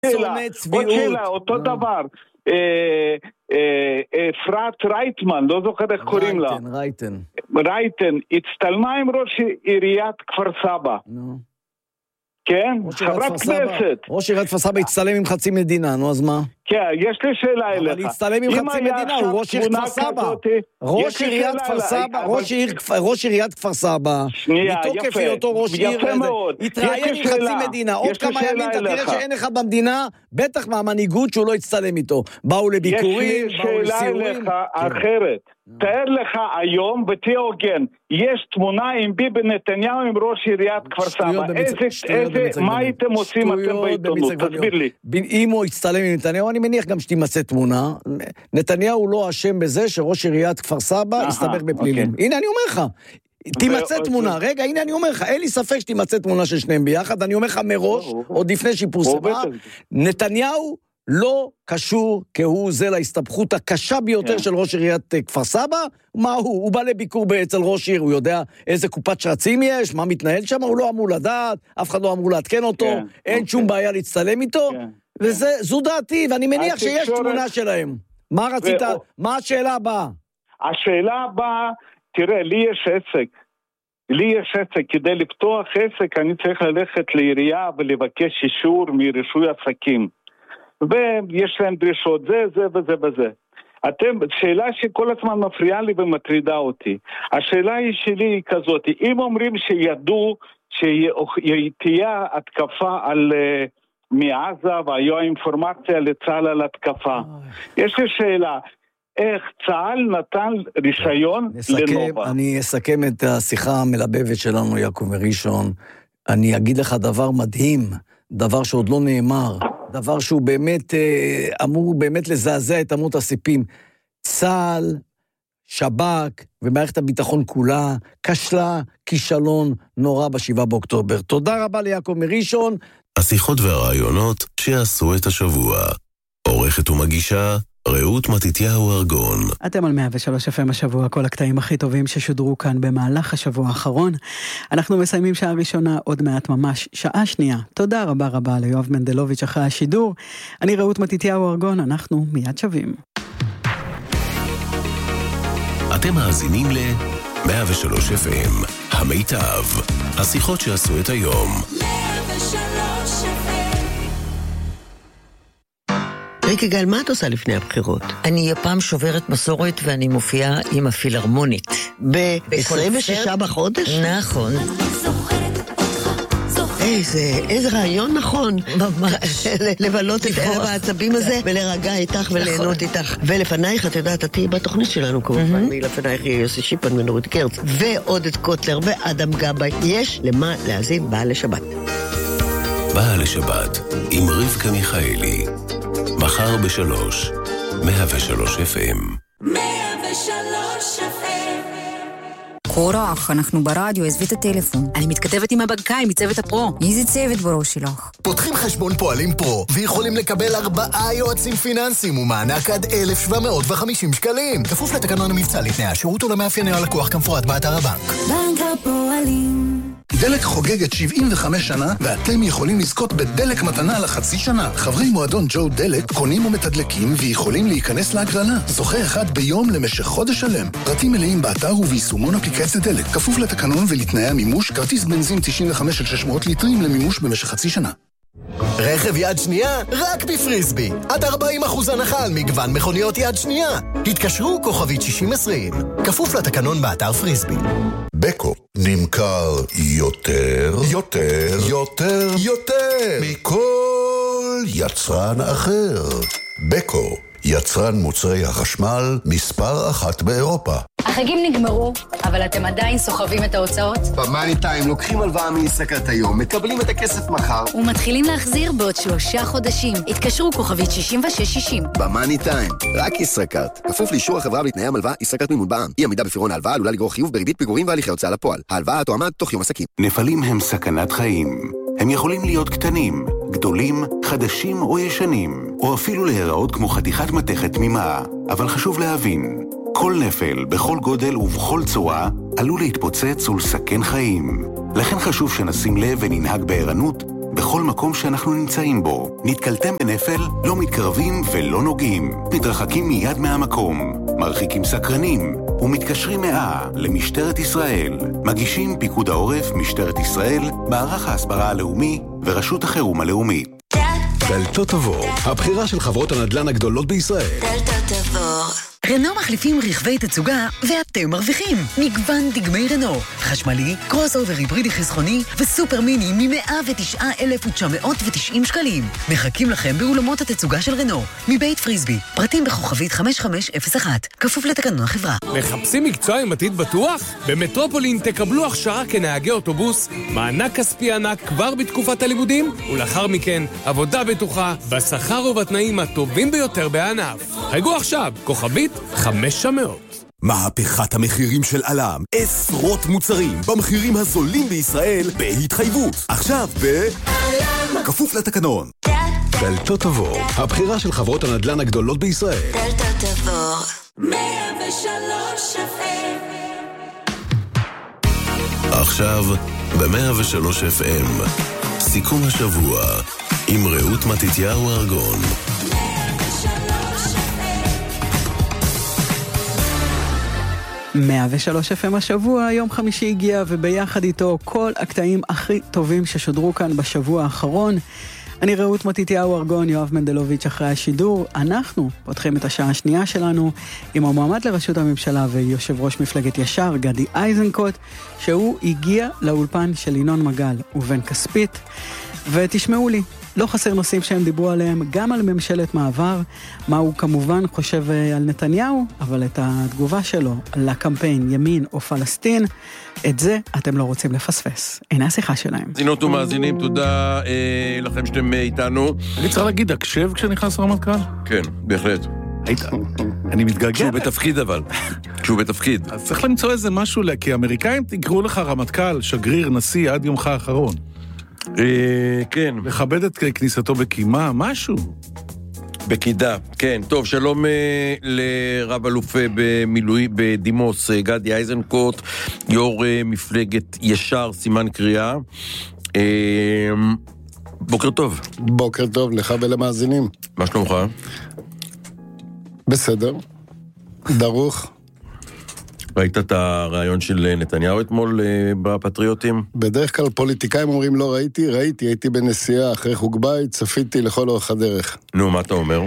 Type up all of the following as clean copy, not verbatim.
עוד שאלה, אותו דבר. אפרת רייטמן, לא זוכר איך קוראים לה. רייטן, הצטלמה עם ראש עיריית כפר סבא. כן, חברת כנסת. ראש עיריית כפר סבא הצטלם עם חצי מדינה, נו אז מה? כן, יש לי שאלה אליך. אבל הצטלם עם חצי מדינה, הוא ראש עיריית כפר סבא. ראש עיריית כפר סבא, ראש עיריית כפר סבא. מתוקף היותו ראש עיר, התראיין עם חצי מדינה. עוד כמה ימים אתה תראה שאין אחד במדינה, בטח מהמנהיגות שהוא לא הצטלם איתו. באו לביקורים, באו לסיורים. יש לי שאלה אליך אחרת. תאר לך היום, ותהיה הוגן, יש תמונה עם ביבי נתניהו עם ראש עיריית כפר סבא. מה הייתם עושים אתם בעיתונות? תסביר לי. אם הוא יצטלם עם נתניהו, אני מניח גם שתימצא תמונה. נתניהו לא אשם בזה שראש עיריית כפר סבא הסתבך בפלילים. הנה אני אומר לך, תימצא תמונה. רגע, הנה אני אומר לך, אין לי ספק שתימצא תמונה של שניהם ביחד. אני אומר לך מראש, עוד לפני שיפורסמה, נתניהו לא קשור כהוא זה להסתבכות הקשה ביותר של ראש עיריית כפר סבא. מה הוא? הוא בא לביקור אצל ראש עיר, הוא יודע איזה קופת שרצים יש, מה מתנהל שם, הוא לא אמור לדעת, אף אחד לא אמור להתקן אותו, אין שום בעיה להצטלם איתו, וזו דעתי, ואני מניח שיש תמונה שלהם. מה רצית? מה השאלה הבאה? השאלה הבאה, תראה, לי יש עסק, כדי לפתוח עסק אני צריך ללכת לעירייה ולבקש אישור מרישוי עסקים. ויש להם דרישות, זה וזה וזה. שאלה שכל הזמן מפריעה לי ומטרידה אותי. השאלה שלי היא כזאת, אם אומרים שידעו שתהיה התקפה מעזה, והיו האינפורמציה לצה"ל על התקפה. יש לי שאלה, איך צה"ל נתן רישיון לנובה? אני אסכם את השיחה המלבבת שלנו, יעקב מראשון. אני אגיד לך דבר מדהים, דבר שעוד לא נאמר. דבר שהוא באמת אמור באמת לזעזע את אמות הסיפים. צה"ל, שב"כ ומערכת הביטחון כולה כשלה כישלון נורא ב7 באוקטובר. תודה רבה ליעקב מראשון. השיחות והרעיונות שיעשו את השבוע. עורכת ומגישה רעות מתתיהו ארגון. אתם על 103 FM השבוע, כל הקטעים הכי טובים ששודרו כאן במהלך השבוע האחרון. אנחנו מסיימים שעה ראשונה, עוד מעט ממש שעה שנייה. תודה רבה רבה ליואב מנדלוביץ' אחרי השידור. אני רעות מתתיהו ארגון, אנחנו מיד שווים. אתם מאזינים ל-103 FM, המיטב, השיחות שעשו את היום. 103 FM. ריקי גל, מה את עושה לפני הבחירות? אני הפעם שוברת מסורת ואני מופיעה עם הפילהרמונית. ב-26 בחודש? נכון. איזה רעיון נכון. ממש. לבלות את ערב העצבים הזה ולרגע איתך וליהנות איתך. ולפנייך, את יודעת, את תהיי בתוכנית שלנו כמובן. ולפנייך יהיה יוסי שיפן ונורית קרץ. ועודד קוטלר ואדם גבאי. יש למה להאזין בעל לשבת. בעל לשבת עם רבקה מיכאלי. מחר ב3, 103 FM. 103 FM. קורח, אנחנו ברדיו, עזבי את הטלפון. אני מתכתבת עם הבנקאי מצוות הפרו. איזה צוות בראש שלך? פותחים חשבון פועלים פרו, ויכולים לקבל 4 יועצים פיננסיים ומענק עד 1,750 שקלים. כפוף לתקנון המבצע לתנאי השירות ולמאפייני הלקוח כמפורט באתר הבנק. בנק הפועלים. דלק חוגגת 75 שנה, ואתם יכולים לזכות בדלק מתנה לחצי שנה. חברי מועדון ג'ו דלק קונים ומתדלקים ויכולים להיכנס להגרלה. זוכה אחד ביום למשך חודש שלם. פרטים מלאים באתר וביישומון אפליקציית דלק. כפוף לתקנון ולתנאי המימוש, כרטיס בנזין 95 של 600 ליטרים למימוש במשך חצי שנה. רכב יד שנייה רק בפריסבי. עד 40% הנחה על מגוון מכוניות יד שנייה. התקשרו כוכבית 6020. כפוף לתקנון באתר פריסבי. בקו נמכר יותר מכל יצרן אחר. בקו, יצרן מוצרי החשמל מספר 1 באירופה. החגים נגמרו, אבל אתם עדיין סוחבים את ההוצאות? במאני טיים לוקחים הלוואה מישראכרט היום, מקבלים את הכסף מחר ומתחילים להחזיר בעוד 3 חודשים. התקשרו כוכבית 6660. במאני טיים, רק ישראכרט. כפוף לאישור החברה ולתנאי המלווה, ישראכרט מימון בע"מ. אי עמידה בפירעון ההלוואה עלולה לגרור חיוב בריבית פיגורים והליכי הוצאה לפועל. ההלוואה תועמד תוך יום עסקים. נפלים הם סכנת חיים. הם יכולים להיות קטנים, גדולים, חדשים או ישנים, או אפילו להיראות כמו חתיכת מתכת תמימה. אבל חשוב להבין, כל נפל, בכל גודל ובכל צורה, עלול להתפוצץ ולסכן חיים. לכן חשוב שנשים לב וננהג בערנות בכל מקום שאנחנו נמצאים בו. נתקלתם בנפל? לא מתקרבים ולא נוגעים. מתרחקים מיד מהמקום. מרחיקים סקרנים. ומתקשרים 100 למשטרת ישראל. מגישים פיקוד העורף, משטרת ישראל, מערך ההסברה הלאומי ורשות החירום הלאומית. דלתות עבור, הבחירה של חברות הנדל"ן הגדולות בישראל. דלתות עבור. רנו מחליפים רכבי תצוגה ואתם מרוויחים. מגוון דגמי רנו, חשמלי, קרוס אובר היברידי חסכוני וסופר מיני מ-109,990 שקלים. מחכים לכם באולמות התצוגה של רנו, מבית פריסבי, פרטים בכוכבית 5501, כפוף לתקנון החברה. מחפשים מקצוע עם עתיד בטוח? במטרופולין תקבלו הכשרה כנהגי אוטובוס, מענק כספי ענק כבר בתקופת הלימודים, ולאחר מכן עבודה בטוחה, בשכר ובתנאים הטובים ביותר בענף. חייגו עכשיו, כוכבית 500. מהפכת המחירים של אלם, עשרות מוצרים במחירים הזולים בישראל בהתחייבות. עכשיו אלם, כפוף לתקנון. דלתות עבור, הבחירה של חברות הנדל"ן הגדולות בישראל. דלתות עבור 103 FM. עכשיו ב-103 FM סיכום השבוע עם רעות מתתיהו ארגון. 103 FM השבוע, יום חמישי הגיע וביחד איתו כל הקטעים הכי טובים ששודרו כאן בשבוע האחרון. אני רעות מתתיהו ארגון, יואב מנדלוביץ' אחרי השידור. אנחנו פותחים את השעה השנייה שלנו עם המועמד לראשות הממשלה ויושב ראש מפלגת ישר, גדי איזנקוט, שהוא הגיע לאולפן של ינון מגל ובן כספית. ותשמעו לי, לא חסר נושאים שהם דיברו עליהם, גם על ממשלת מעבר, מה הוא כמובן חושב על נתניהו, אבל את התגובה שלו לקמפיין ימין או פלסטין, את זה אתם לא רוצים לפספס. הנה השיחה שלהם. מאזינות ומאזינים, תודה לכם שאתם איתנו. אני צריך להגיד, הקשב כשנכנס רמטכ"ל? כן, בהחלט. אני מתגעגע. כשהוא בתפקיד אבל. כשהוא בתפקיד. אז צריך למצוא איזה משהו, כי האמריקאים תקראו לך רמטכ"ל, שגריר, נשיא, עד יומך האחרון. כן. לכבד את כניסתו בקימה, משהו. בקידה, כן. טוב, שלום לרב אלוף במילואים בדימוס, גדי איזנקוט, יו"ר מפלגת ישר, סימן קריאה. בוקר טוב. בוקר טוב, לך ולמאזינים. מה שלומך? בסדר. דרוך. ראית את הרעיון של נתניהו אתמול בפטריוטים? בדרך כלל פוליטיקאים אומרים לא ראיתי, הייתי בנסיעה אחרי חוג בית, צפיתי לכל אורך הדרך. נו, מה אתה אומר?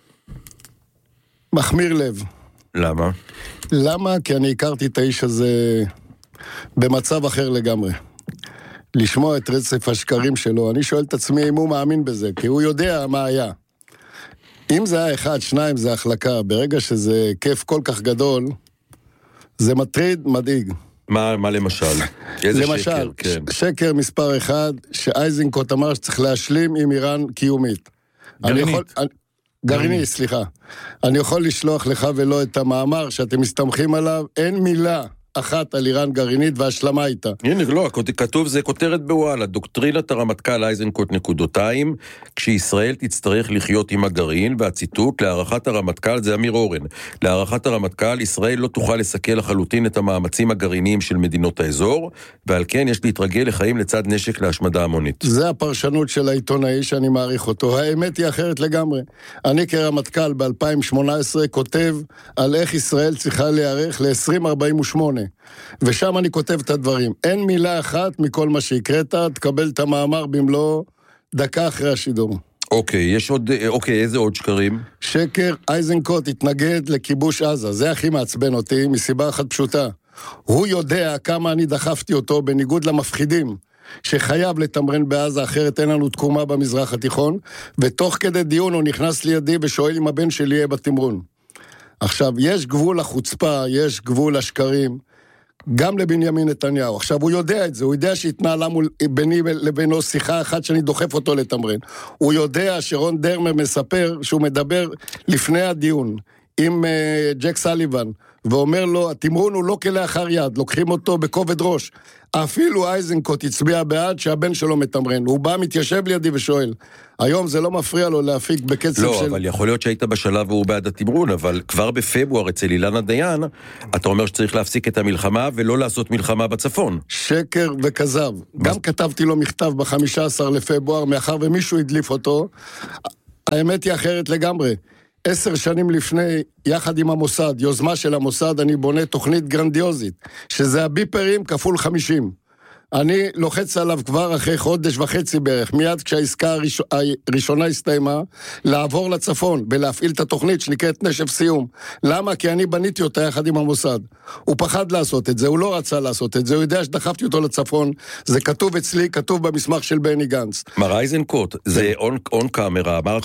מחמיר לב. למה? למה? כי אני הכרתי את האיש הזה במצב אחר לגמרי. לשמוע את רצף השקרים שלו, אני שואל את עצמי אם הוא מאמין בזה, כי הוא יודע מה היה. אם זה היה 1, 2 זה החלקה, ברגע שזה כיף כל כך גדול, זה מטריד, מדאיג. מה למשל? איזה למשל, שקר? כן. שקר מספר 1, שאייזנקוט אמר שצריך להשלים עם איראן קיומית. גרעינית, סליחה. אני יכול לשלוח לך ולא את המאמר שאתם מסתמכים עליו, אין מילה אחת על איראן גרעינית והשלמה איתה. הנה, לא, כתוב זה כותרת בוואלה, דוקטרינת הרמטכ"ל איזנקוט נקודותיים, כשישראל תצטרך לחיות עם הגרעין, והציטוט, להערכת הרמטכ"ל, זה אמיר אורן, להערכת הרמטכ"ל, ישראל לא תוכל לסכל לחלוטין את המאמצים הגרעיניים של מדינות האזור, ועל כן יש להתרגל לחיים לצד נשק להשמדה המונית. זה הפרשנות של העיתונאי שאני מעריך אותו. האמת היא אחרת לגמרי. אני כרמטכ"ל ב-2018 כותב על איך ישראל צריכה להיערך ל-2048. ושם אני כותב את הדברים. אין מילה אחת מכל מה שהקראת, תקבל את המאמר במלוא דקה אחרי השידור. אוקיי, איזה עוד שקרים? שקר, איזנקוט התנגד לכיבוש עזה. זה הכי מעצבן אותי, מסיבה אחת פשוטה. הוא יודע כמה אני דחפתי אותו בניגוד למפחידים, שחייב לתמרן בעזה, אחרת אין לנו תקומה במזרח התיכון, ותוך כדי דיון הוא נכנס לידי ושואל אם הבן שלי יהיה בתמרון. עכשיו, יש גבול לחוצפה, יש גבול לשקרים, גם לבנימין נתניהו. עכשיו, הוא יודע את זה, הוא יודע שהתנהלה ביני לבינו שיחה אחת שאני דוחף אותו לתמרן. הוא יודע שרון דרמר מספר שהוא מדבר לפני הדיון עם ג'ק סליבן, ואומר לו, התמרון הוא לא כלאחר יד, לוקחים אותו בכובד ראש. אפילו אייזנקוט הצביע בעד שהבן שלו מתמרן. הוא בא, מתיישב לידי ושואל. היום זה לא מפריע לו להפיק בקצב לא, של... אבל יכול להיות שהיית בשלב והוא בעד התמרון, אבל כבר בפברואר אצל אילנה דיין, אתה אומר שצריך להפסיק את המלחמה ולא לעשות מלחמה בצפון. שקר וכזב. גם כתבתי לו מכתב ב-15 לפברואר, מאחר ומישהו הדליף אותו. האמת היא אחרת לגמרי. 10 שנים לפני, יחד עם המוסד, יוזמה של המוסד, אני בונה תוכנית גרנדיוזית, שזה הביפרים כפול 50. אני לוחץ עליו כבר אחרי חודש וחצי בערך, מיד כשהעסקה הראשונה הסתיימה, לעבור לצפון ולהפעיל את התוכנית שנקראת נשף סיום. למה? כי אני בניתי אותה יחד עם המוסד. הוא פחד לעשות את זה, הוא לא רצה לעשות את זה, הוא יודע שדחפתי אותו לצפון, זה כתוב אצלי, כתוב במסמך של בני גנץ. מר אייזנקוט, זה און קאמרה, אמרת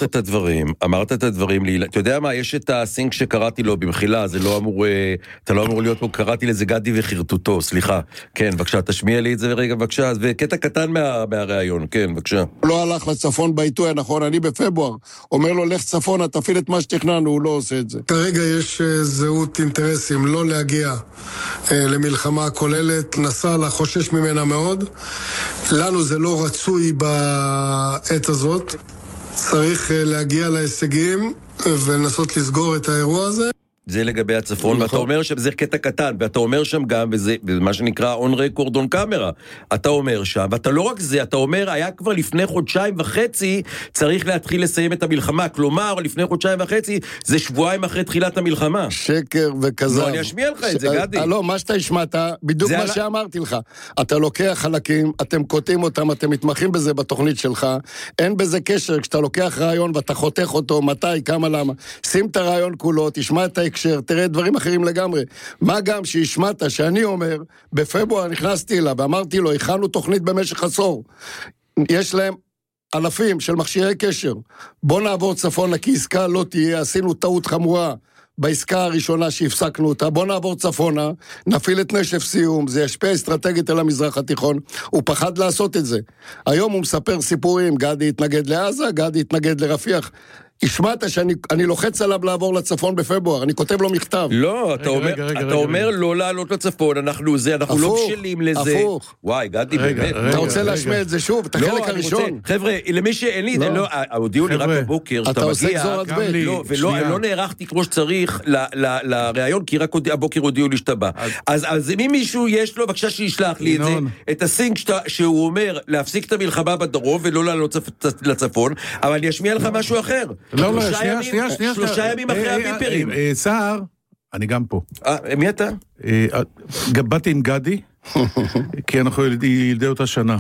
את הדברים, אתה יודע מה, יש את הסינק שקראתי לו במחילה, זה לא אמור, אתה לא אמור להיות פה, קראתי לזה גדי וחרטוטו, סליחה. כן, בבקשה, תשמיע לי את זה רגע, בבקשה, וקטע קטן מהראיון, כן, בבקשה. הוא לא הלך לצפון בעיתוי הנכון, אני בפברואר, אומר לו, לך צפון, תפעיל את מה שתכננו, הוא לא עושה את זה. כרגע יש זהות אינטרסים, לא להגיע למלחמה כוללת, נסראללה חושש ממנה מאוד, לנו זה לא רצוי בעת הזאת, צריך להגיע להישגים ולנסות לסגור את האירוע הזה. זה לגבי הצפון, ואתה אומר שזה קטע קטן, ואתה אומר שם גם, וזה מה שנקרא on record on camera, אתה אומר שם, ואתה לא רק זה, אתה אומר, היה כבר לפני 1.5 חודשים, צריך להתחיל לסיים את המלחמה, כלומר, לפני 1.5 חודשים, זה שבועיים אחרי תחילת המלחמה. שקר וכזב. לא, אני אשמיע לך את זה, גדי. לא, מה שאתה השמעת, בדיוק מה שאמרתי לך, אתה לוקח חלקים, אתם קוטעים אותם, אתם מתמחים בזה בתוכנית שלך, אין בזה קשר, כשאתה לוקח רעיון ואתה חותך אותו, מתי, כמה, למה, שים את הרעיון כולו, תשמע את תראה דברים אחרים לגמרי. מה גם שהשמעת שאני אומר, בפברואר נכנסתי אליו ואמרתי לו, הכנו תוכנית במשך עשור. יש להם אלפים של מכשירי קשר. בוא נעבור צפונה, כי עסקה לא תהיה, עשינו טעות חמורה בעסקה הראשונה שהפסקנו אותה. בוא נעבור צפונה, נפעיל את נשף סיום, זה ישפיע אסטרטגית על המזרח התיכון. הוא פחד לעשות את זה. היום הוא מספר סיפורים, גדי התנגד לעזה, גדי התנגד לרפיח. השמעת שאני לוחץ עליו לעבור לצפון בפברואר, אני כותב לו מכתב. לא, אתה אומר לא לעלות לצפון, אנחנו לא בשלים לזה. הפוך. וואי, גדי, באמת. אתה רוצה להשמיע את זה שוב, את החלק הראשון. חבר'ה, למי שאין לי, הודיעו לי רק בבוקר, שאתה מגיע, ולא נערכתי כמו שצריך לראיון, כי רק הבוקר הודיעו לי שאתה בא. אז אם מישהו יש לו, בבקשה שישלח לי את זה, את הסינק שהוא אומר, להפסיק את המלחמה בדרום, ולא לעלות לצפון, אבל אני אשמיע לך משהו אחר. לא, שנייה. 3 ימים אחרי הביפרים. סער, אני גם פה. מי אתה? באתי עם גדי, כי אנחנו ילדי אותה שנה.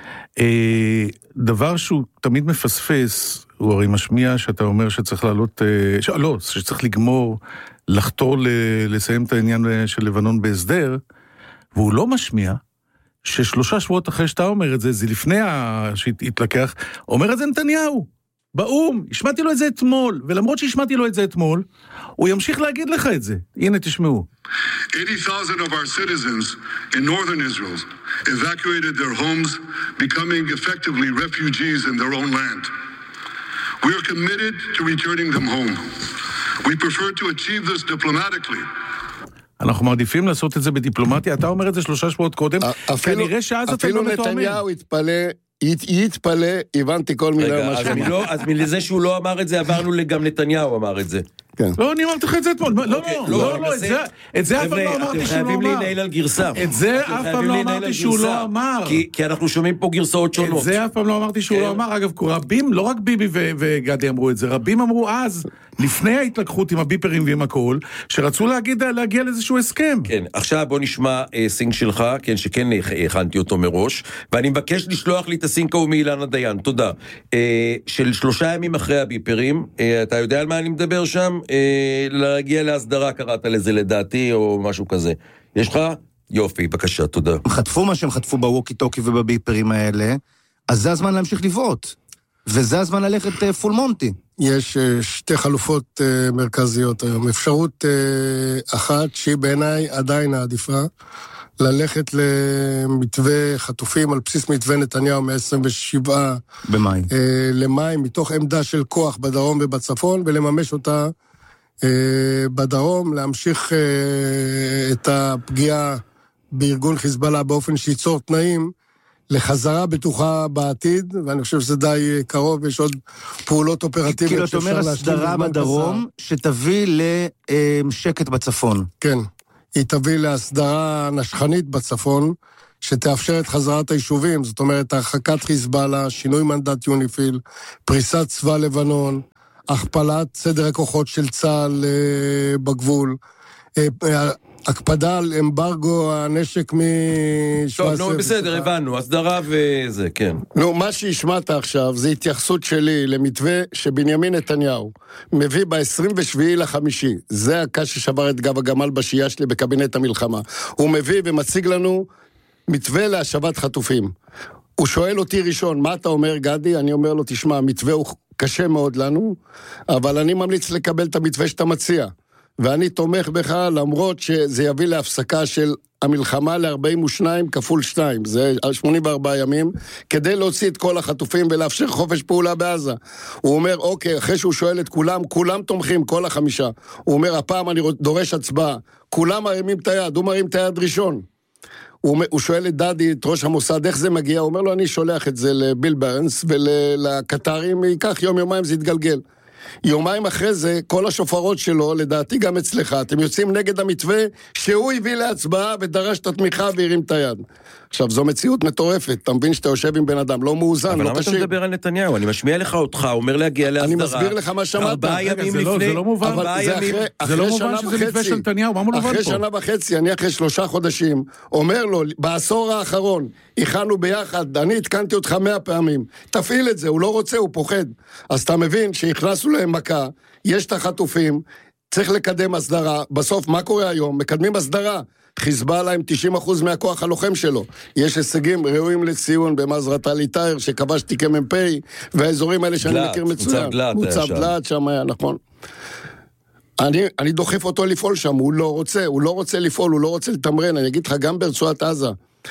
דבר שהוא תמיד מפספס, הוא הרי משמיע שאתה אומר שצריך לעלות, לא, שצריך לגמור, לחתור לסיים את העניין של לבנון בהסדר, והוא לא משמיע, ש3 שבועות אחרי שאתה אומר את זה, זה לפני שהתלקח, אומר את זה נתניהו. באום, השמעתי לו את זה אתמול, ולמרות שהשמעתי לו את זה אתמול, הוא ימשיך להגיד לך את זה. הנה, תשמעו. 80,000 of our citizens in northern Israel evacuated their homes, becoming effectively refugees in their own land. We are committed to returning them home. We prefer to achieve this diplomatically. אנחנו מעדיפים לעשות את זה בדיפלומטיה, אתה אומר את זה 3 שבועות קודם, כנראה שאז אתם לא מתואמים. אפילו נתניהו יתפלא, הבנתי כל מילה מה שאומר. אז מלזה שהוא לא אמר את זה, עברנו גם נתניהו אמר את זה. לא, אני אמרתי לך את זה אתמול. לא, את זה אף פעם לא אמרתי שהוא לא אמר. חייבים להנהל על גרסה. את זה אף פעם לא אמרתי שהוא לא אמר. כי אנחנו שומעים פה גרסאות שונות. את זה אף פעם לא אמרתי שהוא לא אמר. אגב, רבים, לא רק ביבי וגדי אמרו את זה, רבים אמרו אז, לפני ההתלקחות עם הביפרים ועם הכל, שרצו להגיע לאיזשהו הסכם. כן, עכשיו בוא נשמע סינק שלך, כן, שכן הכנתי אותו מראש, ואני מבקש לשלוח לי את הסינק ההוא מאילנה דיין, תודה. של 3 ימים אחרי הביפרים, אתה יודע על מה אני מדבר שם? להגיע להסדרה, קראת לזה לדעתי, או משהו כזה. יש לך? יופי, בבקשה, תודה. חטפו מה שהם חטפו בווקי טוקי ובביפרים האלה, אז זה הזמן להמשיך לבעוט. וזה הזמן ללכת פול מונטי. יש 2 חלופות מרכזיות היום. אפשרות אחת, שהיא בעיניי עדיין העדיפה, ללכת למתווה חטופים על בסיס מתווה נתניהו מ-27 במאי. למאי, מתוך עמדה של כוח בדרום ובצפון, ולממש אותה בדרום, להמשיך את הפגיעה בארגון חיזבאללה באופן שיצור תנאים לחזרה בטוחה בעתיד, ואני חושב שזה די קרוב, יש עוד פעולות אופרטיביות. כאילו, אתה אומר הסדרה בדרום, שתביא לשקט בצפון. כן, היא תביא להסדרה נשכנית בצפון, שתאפשר את חזרת היישובים, זאת אומרת, הרחקת חיזבאללה, שינוי מנדט יוניפיל, פריסת צבא לבנון, הכפלת סדר הכוחות של צה"ל בגבול, הקפדה על אמברגו הנשק מ-17... טוב, נו, בסדר, הבנו, הסדרה וזה, כן. נו, מה שהשמעת עכשיו, זה התייחסות שלי למתווה שבנימין נתניהו מביא ב-27 לחמישי, זה הקש ששבר את גב הגמל בשהייה שלי בקבינט המלחמה. הוא מביא ומציג לנו מתווה להשבת חטופים. הוא שואל אותי ראשון, מה אתה אומר, גדי? אני אומר לו, תשמע, המתווה הוא קשה מאוד לנו, אבל אני ממליץ לקבל את המתווה שאתה מציע. ואני תומך בך, למרות שזה יביא להפסקה של המלחמה ל-42 כפול 2, זה 84 ימים, כדי להוציא את כל החטופים ולאפשר חופש פעולה בעזה. הוא אומר, אוקיי, אחרי שהוא שואל את כולם, כולם תומכים, כל החמישה. הוא אומר, הפעם אני דורש הצבעה. כולם מרימים את היד, הוא מרים את היד ראשון. הוא שואל את דדי, את ראש המוסד, איך זה מגיע? הוא אומר לו, אני שולח את זה לביל ברנס ולקטרים, ייקח יום-יומיים זה יתגלגל. יומיים אחרי זה, כל השופרות שלו, לדעתי גם אצלך, אתם יוצאים נגד המתווה שהוא הביא להצבעה ודרש את התמיכה והרים את היד. עכשיו, זו מציאות מטורפת, אתה מבין שאתה יושב עם בן אדם, לא מאוזן, אבל לא למה תשאיר. אתה מדבר על נתניהו? אני משמיע לך אותך, אומר להגיע להסדרה. אני מסביר לך מה שמעת. 4 ימים לפני. זה לא מובן. זה לא מובן שזה מתווה של נתניהו, מה מובן פה? אחרי שנה וחצי, אני אחרי 3 חודשים, אומר לו, בעשור האחרון, הכנו ביחד, אני התקנתי אותך 100 פעמים, תפעיל את זה, הוא לא רוצה, הוא פוחד. אז אתה מבין שהכנסנו להם מכה, יש את החטופים, צריך לקדם הסדרה, בסוף מה קורה היום? מקדמים הסדרה. חיזבאללה עם 90% מהכוח הלוחם שלו. יש הישגים ראויים לציון במזרת ליטאר, שכבשתי כמ"פ, והאזורים האלה שאני מכיר מצוין. מוצב דלת שם היה, נכון. אני דוחף אותו לפעול שם, הוא לא רוצה לפעול, הוא לא רוצה לתמרן, אני אגיד לך גם ברצועת עזה.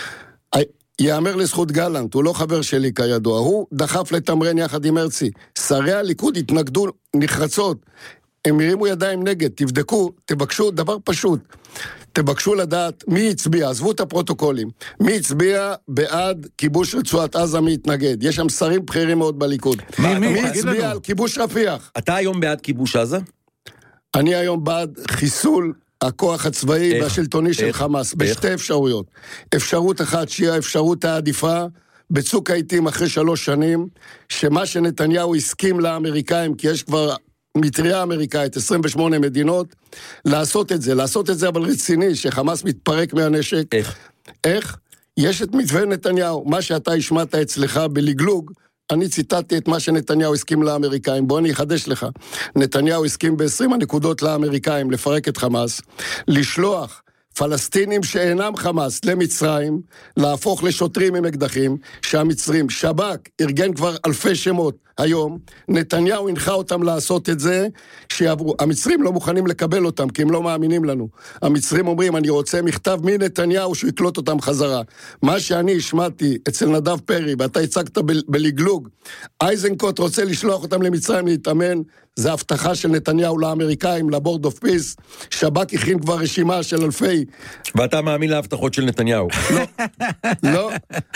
יאמר לזכות גלנט, הוא לא חבר שלי כידוע, הוא דחף לתמרן יחד עם הרצי. שרי הליכוד התנגדו נחרצות, הם הרימו ידיים נגד, תבדקו, תבקשו, דבר פשוט, תבקשו לדעת מי הצביע, עזבו את הפרוטוקולים, מי הצביע בעד כיבוש רצועת עזה, מי התנגד, יש שם שרים בכירים מאוד בליכוד, מי הצביע על כיבוש רפיח. אתה היום בעד כיבוש עזה? אני היום בעד חיסול הכוח הצבאי והשלטוני של חמאס, בשתי אפשרויות. אפשרות אחת שהיא האפשרות העדיפה, בצוק העיתים אחרי 3 שנים, שמה שנתניהו הסכים לאמריקאים, כי יש כבר מטריה אמריקאית, 28 מדינות, לעשות את זה אבל רציני, שחמאס מתפרק מהנשק. איך? יש את מתווה נתניהו, מה שאתה השמעת אצלך בלגלוג, אני ציטטתי את מה שנתניהו הסכים לאמריקאים, בוא אני אחדש לך. נתניהו הסכים ב-20 הנקודות לאמריקאים לפרק את חמאס, לשלוח פלסטינים שאינם חמאס למצרים, להפוך לשוטרים עם אקדחים, שהמצרים, שב"כ, ארגן כבר אלפי שמות היום, נתניהו הנחה אותם לעשות את זה, המצרים לא מוכנים לקבל אותם, כי הם לא מאמינים לנו. המצרים אומרים, אני רוצה מכתב מנתניהו שהוא יקלוט אותם חזרה. מה שאני השמעתי אצל נדב פרי, ואתה הצגת בלגלוג, אייזנקוט רוצה לשלוח אותם למצרים להתאמן, זה הבטחה של נתניהו לאמריקאים, לבורד אוף פיס, שב"כ הכין כבר רשימה של אלפי... ואתה מאמין להבטחות של נתניהו. לא,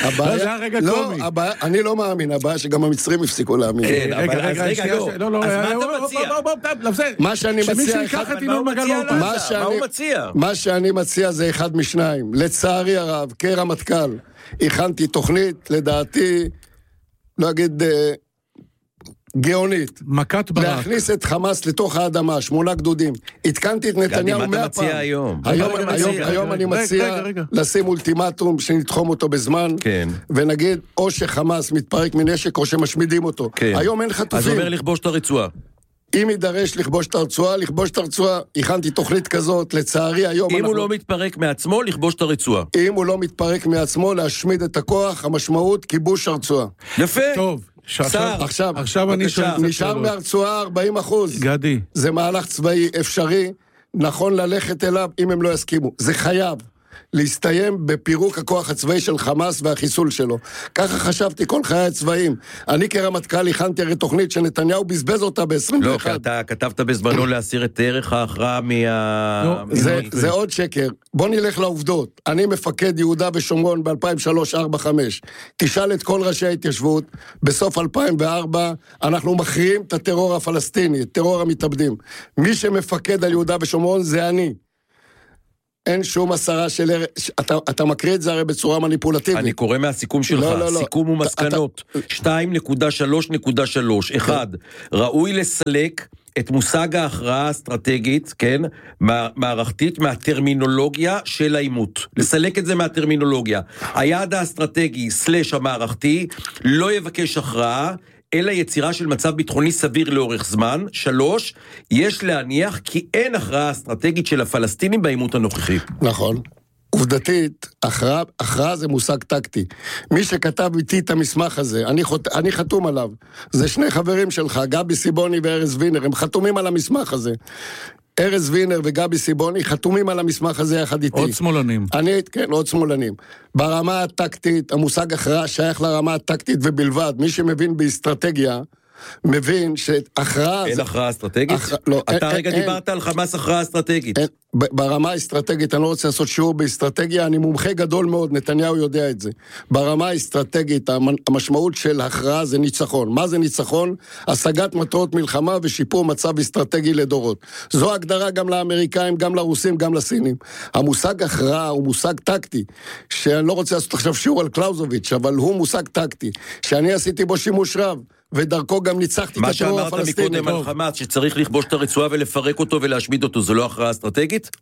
אני לא מאמין, הבעיה שגם המצרים הפסיקו להאמין. רגע, לא. מה שאני מציע... מה שאני מציע זה אחד משניים. לצערי הרב, כרמטכ"ל, הכנתי תוכנית, לדעתי, לא אגיד... גאונית. מכת ברק. להכניס את חמאס לתוך האדמה, 8 גדודים. התקנתי את נתניהו 100 פעם. היום אני מציע לשים אולטימטום שנתחום אותו בזמן, ונגיד, או שחמאס מתפרק מנשק, או שמשמידים אותו. היום אין חטופים. אז אומר לכבוש את הרצועה. אם יידרש לכבוש את הרצועה, הכנתי תוכנית כזאת, לצערי היום... אם הוא לא מתפרק מעצמו, לכבוש את הרצועה. אם הוא לא מתפרק מעצמו, להשמיד את הכוח, המשמעות, כיבוש הרצועה. יפה. טוב. עכשיו אני שואל, נשאר מהרצועה 40%. גדי. זה מהלך צבאי אפשרי, נכון ללכת אליו אם הם לא יסכימו. זה חייב. להסתיים בפירוק הכוח הצבאי של חמאס והחיסול שלו. ככה חשבתי כל חיי הצבאיים. אני כרמטכ"ל הכנתי הרי תוכנית שנתניהו בזבז אותה ב-21. לא, כי אתה כתבת בזמנו להסיר את ערך ההכרעה זה עוד שקר. בוא נלך לעובדות. אני מפקד יהודה ושומרון ב-2003-2005. תשאל את כל ראשי ההתיישבות, בסוף 2004 אנחנו מכריעים את הטרור הפלסטיני, את טרור המתאבדים. מי שמפקד על יהודה ושומרון זה אני. אין שום הסרה של... אתה מקריא את זה הרי בצורה מניפולטיבית. אני קורא מהסיכום שלך, סיכום ומסקנות, 2.3.3. 1. ראוי לסלק את מושג ההכרעה האסטרטגית, כן, מערכתית, מהטרמינולוגיה של העימות. לסלק את זה מהטרמינולוגיה. היעד האסטרטגי / המערכתי לא יבקש הכרעה, אלא יצירה של מצב ביטחוני סביר לאורך זמן. 3. יש להניח כי אין הכרעה אסטרטגית של הפלסטינים בעימות הנוכחי. נכון. עובדתית, הכרעה זה מושג טקטי. מי שכתב איתי את המסמך הזה, אני חתום עליו. זה שני חברים שלך, גבי סיבוני וארז וינר, הם חתומים על המסמך הזה. ארז וינר וגבי סיבוני חתומים על המסמך הזה יחד איתי. עוד שמאלנים. כן, עוד שמאלנים. ברמה הטקטית, המושג הכרעה שייך לרמה הטקטית ובלבד. מי שמבין באסטרטגיה, מבין שהכרעה... אין הכרעה אסטרטגית? אתה רגע דיברת על חמאס הכרעה אסטרטגית. ברמה האסטרטגית, אני לא רוצה לעשות שיעור באסטרטגיה, אני מומחה גדול מאוד, נתניהו יודע את זה. ברמה האסטרטגית, המשמעות של הכרעה זה ניצחון. מה זה ניצחון? השגת מטרות מלחמה ושיפור מצב אסטרטגי לדורות. זו הגדרה גם לאמריקאים, גם לרוסים, גם לסינים. המושג הכרעה הוא מושג טקטי, שאני לא רוצה לעשות עכשיו שיעור על קלאוזוביץ', אבל הוא מושג טקטי, שאני עשיתי בו שימוש רב. ודרכו גם ניצחתי את הטרור הפלסטיני. מה שאמרת מקודם על חמאס, שצריך לכבוש את הרצועה ולפרק אותו ולהשמיד אותו, זה לא הכרעה אסטרטגית?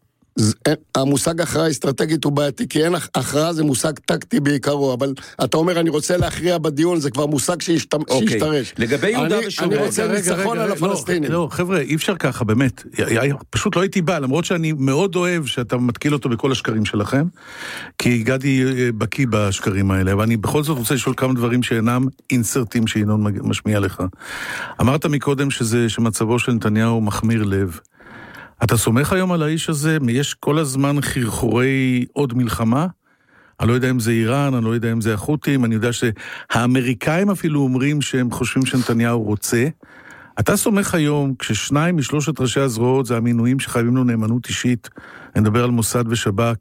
המושג הכרעה אסטרטגית הוא בעייתי, כי אין הכרעה זה מושג טקטי בעיקרו, אבל אתה אומר אני רוצה להכריע בדיון, זה כבר מושג שישתרש. לגבי יהודה ושומרון. אני רוצה ניצחון על הפלסטינים. לא, חבר'ה, אי אפשר ככה, באמת. פשוט לא הייתי בא, למרות שאני מאוד אוהב שאתה מתקיל אותו בכל השקרים שלכם, כי גדי בקיא בשקרים האלה, ואני בכל זאת רוצה לשאול כמה דברים שאינם אינסרטים שינון משמיע לך. אמרת מקודם שמצבו של נתניהו מחמיר לב. אתה סומך היום על האיש הזה? יש כל הזמן חרחורי עוד מלחמה? אני לא יודע אם זה איראן, אני לא יודע אם זה החות'ים, אני יודע שהאמריקאים אפילו אומרים שהם חושבים שנתניהו רוצה. אתה סומך היום, כששניים משלושת ראשי הזרועות, זה המינויים שחייבים לו נאמנות אישית, אני מדבר על מוסד ושב"כ,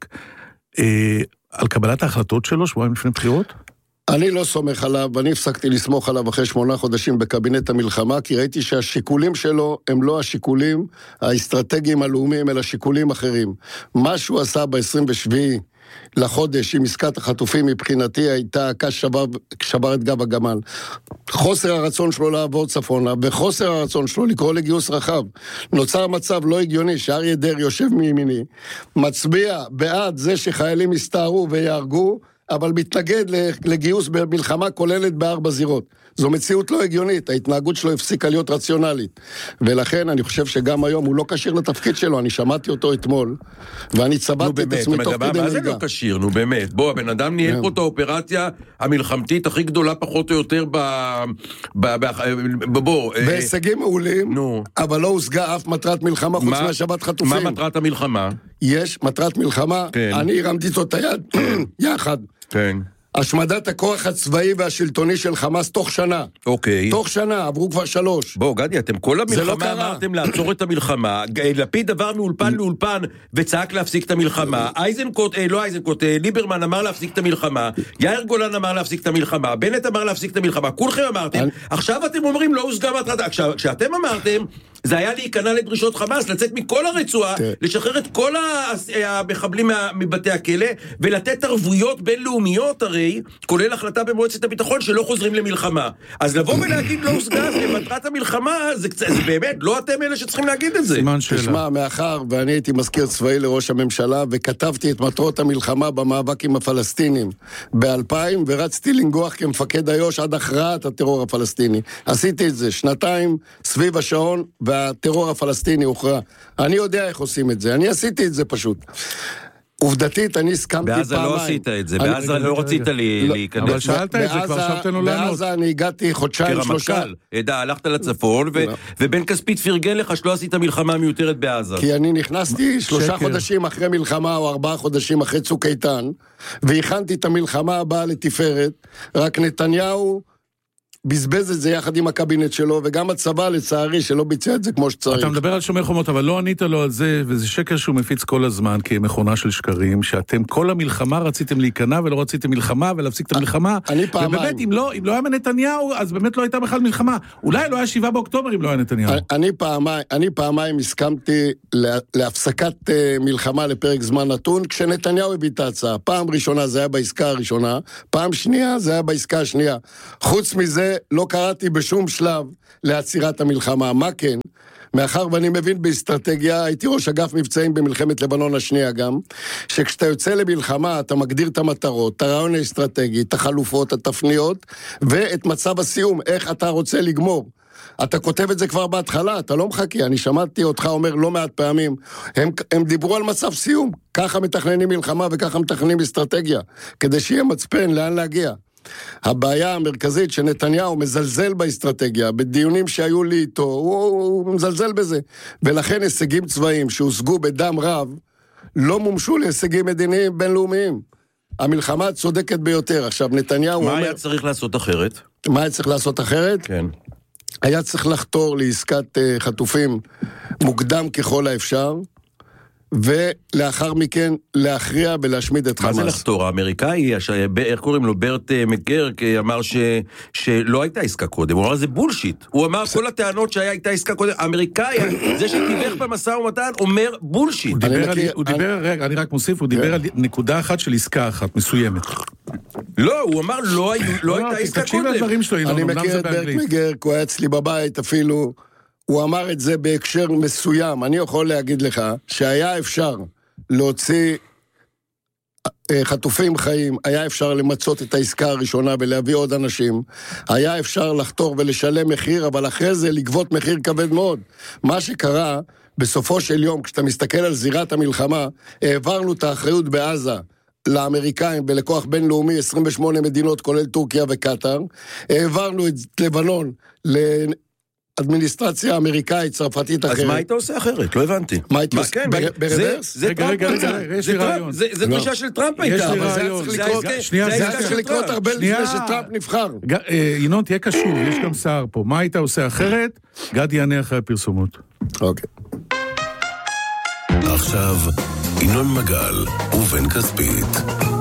על קבלת ההחלטות שלו, שבועיים לפני בחירות? אני לא סומך עליו, ואני הפסקתי לסמוך עליו אחרי 8 חודשים בקבינט המלחמה, כי ראיתי שהשיקולים שלו הם לא השיקולים האסטרטגיים הלאומיים, אלא שיקולים אחרים. מה שהוא עשה ב-27 לחודש עם עסקת החטופים מבחינתי הייתה קש שבר את גב הגמל. חוסר הרצון שלו לעבור צפונה, וחוסר הרצון שלו לקרוא לגיוס רחב. נוצר מצב לא הגיוני שאריה דרעי יושב מימיני, מצביע בעד זה שחיילים יסתערו ויהרגו, אבל מתנגד לגיוס במלחמה כוללת ב4 זירות. זו מציאות לא הגיונית, ההתנהגות שלו הפסיקה להיות רציונלית. ולכן אני חושב שגם היום הוא לא קשיר לתפקיד שלו, אני שמעתי אותו אתמול, ואני צבעתי את עצמי תוך כדי נהיגה. מה זה לא קשיר? נו באמת. בוא, הבן אדם ניהל פה את האופרציה המלחמתית הכי גדולה פחות או יותר בהישגים מעולים, אבל לא הושגה אף מטרת מלחמה חוץ מהשבת חטופים. מה מטרת המלחמה? יש מטרת מלחמה, אני הרמתי את היד יחד. כן. השמדת הכוח הצבאי והשלטוני של חמאס תוך שנה. אוקיי. תוך שנה, עברו כבר 3. בוא, גדי, אתם כל המלחמה אמרתם לעצור את המלחמה, לפיד עבר מאולפן לאולפן וצעק להפסיק את המלחמה, ליברמן אמר להפסיק את המלחמה, יאיר גולן אמר להפסיק את המלחמה, בנט אמר להפסיק את המלחמה, כולכם אמרתם, עכשיו אתם אומרים לא הושגה מטרתה, כשאתם אמרתם, זה היה להיכנע לדרישות חמאס, לצאת מכל הרצועה, לשחרר את כל המחבלים מבתי הכלא, ולתת ערבויות בינלאומיות הרי, כולל החלטה במועצת הביטחון שלא חוזרים למלחמה. אז לבוא ולהגיד לא הושגה למטרת המלחמה, זה באמת, לא אתם אלה שצריכים להגיד את זה. תשמע, מאחר ואני הייתי מזכיר צבאי לראש הממשלה, וכתבתי את מטרות המלחמה במאבק עם הפלסטינים ב-2000, ורצתי לנגוח כמפקד איו"ש עד הכרעת הטרור הפלסטיני. עשיתי את זה 2 סביב השעון, והטרור הפלסטיני הוכרע. אני יודע איך עושים את זה, אני עשיתי את זה פשוט. עובדתית, אני הסכמתי פעמיים. בעזה לא עשית את זה, בעזה לא רצית להיכנס. אבל שאלת את זה, כבר שבתם לו לענות. בעזה אני הגעתי חודשיים, שלושה. הלכת לצפון, ובן כספית פרגן לך שלא עשית מלחמה מיותרת בעזה. כי אני נכנסתי 3 חודשים אחרי מלחמה, או 4 חודשים אחרי צוק איתן, והכנתי את המלחמה הבאה לתפארת, רק נתניהו בזבז את זה יחד עם הקבינט שלו, וגם הצבא לצערי שלא ביצע את זה כמו שצריך. אתה מדבר על שומר חומות, אבל לא ענית לו על זה, וזה שקר שהוא מפיץ כל הזמן, כי מכונה של שקרים, שאתם כל המלחמה רציתם להיכנע, ולא רציתם מלחמה, ולהפסיק את המלחמה. אני פעמיים. ובאמת, אם לא היה נתניהו, אז באמת לא הייתה בכלל מלחמה. אולי לא היה 7 באוקטובר אם לא היה נתניהו. אני פעמיים הסכמתי להפסקת מלחמה לפרק זמן נתון, כשנתניהו הביא את ההצעה. פעם ראשונה זה היה בעסקה הראשונה, פעם שנייה זה היה בעסקה השנייה. חוץ מזה, לא קראתי בשום שלב לעצירת המלחמה. מה כן? מאחר ואני מבין באסטרטגיה, הייתי ראש אגף מבצעים במלחמת לבנון השנייה גם, שכשאתה יוצא למלחמה, אתה מגדיר את המטרות, את הרעיון האסטרטגי, את החלופות, התפניות, ואת מצב הסיום, איך אתה רוצה לגמור. אתה כותב את זה כבר בהתחלה, אתה לא מחכה, אני שמעתי אותך אומר לא מעט פעמים, הם דיברו על מצב סיום, ככה מתכננים מלחמה וככה מתכננים אסטרטגיה, כדי שיהיה מצפן לאן להגיע. הבעיה המרכזית שנתניהו מזלזל באסטרטגיה, בדיונים שהיו לי איתו, הוא מזלזל בזה, ולכן הישגים צבאיים שהושגו בדם רב, לא מומשו להישגים מדיניים בינלאומיים. המלחמה צודקת ביותר. עכשיו נתניהו מה היה צריך לעשות אחרת? מה היה צריך לעשות אחרת? כן. היה צריך לחתור לעסקת חטופים מוקדם ככל האפשר, ולאחר מכן להכריע ולהשמיד את חמאס. מה זה לחתור? האמריקאי, איך קוראים לו? ברט מקגרק אמר שלא הייתה עסקה קודם, הוא אמר זה בולשיט, הוא אמר כל הטענות שהייתה עסקה קודם, האמריקאי, זה שתיווך במשא ומתן אומר בולשיט. הוא דיבר, רגע, אני רק מוסיף, הוא דיבר על נקודה אחת של עסקה אחת, מסוימת. לא, הוא אמר לא הייתה עסקה קודם. אני מכיר את ברט מקגרק, הוא היה אצלי בבית אפילו, הוא אמר את זה בהקשר מסוים. אני יכול להגיד לך שהיה אפשר להוציא חטופים חיים, היה אפשר למצות את העסקה הראשונה ולהביא עוד אנשים, היה אפשר לחתור ולשלם מחיר, אבל אחרי זה לגבות מחיר כבד מאוד. מה שקרה בסופו של יום, כשאתה מסתכל על זירת המלחמה, העברנו את האחריות בעזה לאמריקאים בלכוח בינלאומי, 28 מדינות כולל טורקיה וקטר, העברנו את לבנון אדמיניסטרציה אמריקאית, צרפתית אחרת. אז מה היית עושה אחרת? לא הבנתי. מה היית עושה? ברוורס? זה טראמפ רצה. זה דרישה של טראמפ הייתה. יש לי רעיון. זה צריך לקרות הרבה לפני שטראמפ נבחר. ינון, תהיה קשור, יש גם שר פה. מה היית עושה אחרת? גד יענה אחרי הפרסומות. אוקיי. עכשיו, ינון מגל ובן כספית.